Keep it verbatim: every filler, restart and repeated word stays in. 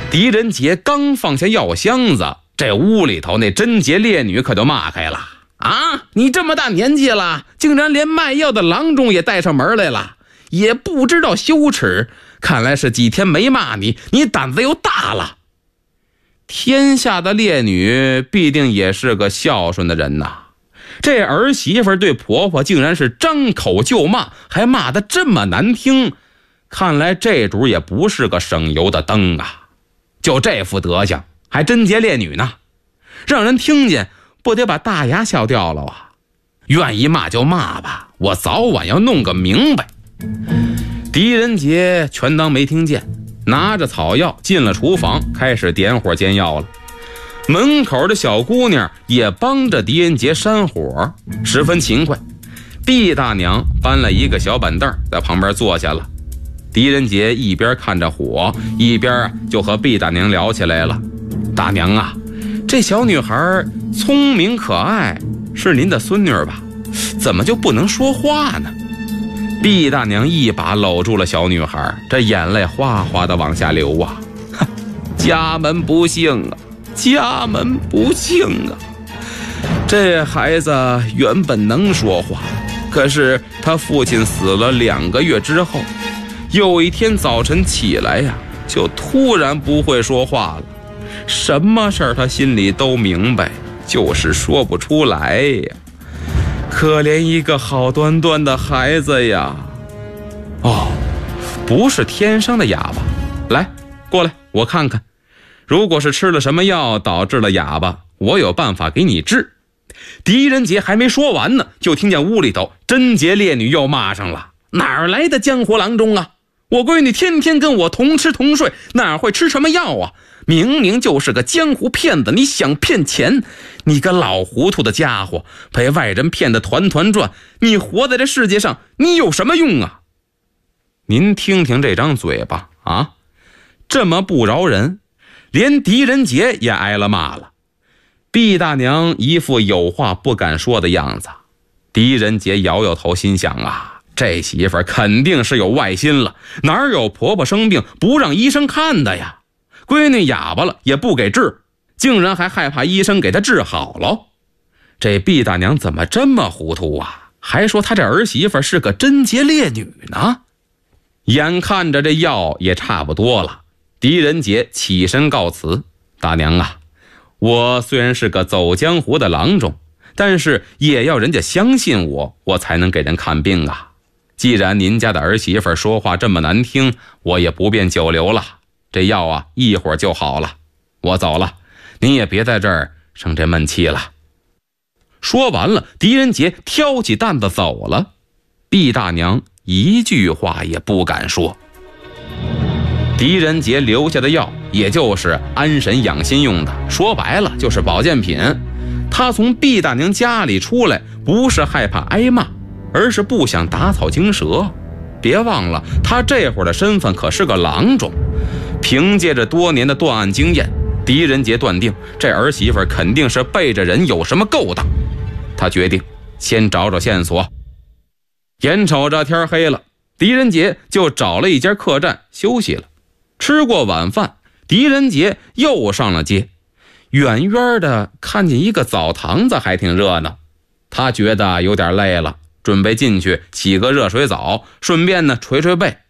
狄仁杰刚放下药箱子，这屋里头那贞洁烈女可就骂开了。啊，你这么大年纪了，竟然连卖药的郎中也带上门来了，也不知道羞耻，看来是几天没骂你，你胆子又大了。天下的烈女必定也是个孝顺的人呐，这儿媳妇对婆婆竟然是张口就骂，还骂得这么难听，看来这主也不是个省油的灯啊。就这副德行还贞洁烈女呢，让人听见不得把大牙笑掉了啊！愿意骂就骂吧，我早晚要弄个明白。狄仁杰全当没听见，拿着草药进了厨房，开始点火煎药了。门口的小姑娘也帮着狄仁杰扇火，十分勤快。毕大娘搬了一个小板凳在旁边坐下了，狄仁杰一边看着火，一边就和毕大娘聊起来了。大娘啊，这小女孩聪明可爱，是您的孙女吧？怎么就不能说话呢？毕大娘一把搂住了小女孩，这眼泪哗哗的往下流啊！家门不幸啊，家门不幸啊！这孩子原本能说话，可是他父亲死了两个月之后，有一天早晨起来呀，就突然不会说话了。什么事儿他心里都明白，就是说不出来呀。可怜一个好端端的孩子呀！哦，不是天生的哑巴。来，过来，我看看。如果是吃了什么药导致了哑巴，我有办法给你治。狄仁杰还没说完呢，就听见屋里头贞洁烈女又骂上了：哪儿来的江湖郎中啊？我闺女天天跟我同吃同睡，哪会吃什么药啊？明明就是个江湖骗子，你想骗钱？你个老糊涂的家伙，被外人骗得团团转，你活在这世界上，你有什么用啊？您听听这张嘴巴啊，这么不饶人，连狄仁杰也挨了骂了。毕大娘一副有话不敢说的样子，狄仁杰摇摇头，心想啊，这媳妇儿肯定是有外心了，哪有婆婆生病不让医生看的呀？闺女哑巴了也不给治，竟然还害怕医生给她治好了。这毕大娘怎么这么糊涂啊？还说她这儿媳妇是个贞洁烈女呢。眼看着这药也差不多了，狄仁杰起身告辞：大娘啊，我虽然是个走江湖的郎中，但是也要人家相信我，我才能给人看病啊。既然您家的儿媳妇说话这么难听，我也不便久留了，这药啊一会儿就好了，我走了，您也别在这儿生这闷气了。说完了，狄仁杰挑起担子走了。毕大娘一句话也不敢说。狄仁杰留下的药也就是安神养心用的，说白了就是保健品。他从毕大娘家里出来，不是害怕挨骂，而是不想打草惊蛇。别忘了，他这会儿的身份可是个郎中。凭借着多年的断案经验，狄仁杰断定这儿媳妇肯定是背着人有什么勾当。他决定先找找线索。眼瞅着天黑了，狄仁杰就找了一家客栈休息了。吃过晚饭，狄仁杰又上了街。远远的看见一个澡堂子还挺热闹，他觉得有点累了，准备进去洗个热水澡，顺便呢捶捶背。